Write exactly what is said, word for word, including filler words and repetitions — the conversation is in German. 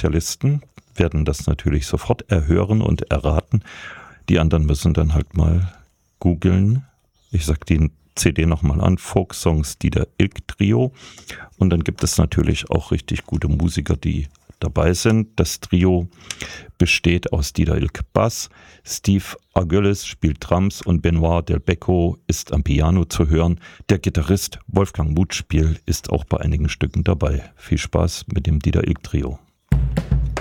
Spezialisten werden das natürlich sofort erhören und erraten. Die anderen müssen dann halt mal googeln. Ich sag die C D nochmal an, Folksongs Dieter Ilk Trio. Und dann gibt es natürlich auch richtig gute Musiker, die dabei sind. Das Trio besteht aus Dieter Ilk Bass, Steve Argöllis spielt Drums und Benoit Del Becco ist am Piano zu hören. Der Gitarrist Wolfgang Mutspiel ist auch bei einigen Stücken dabei. Viel Spaß mit dem Dieter Ilk Trio.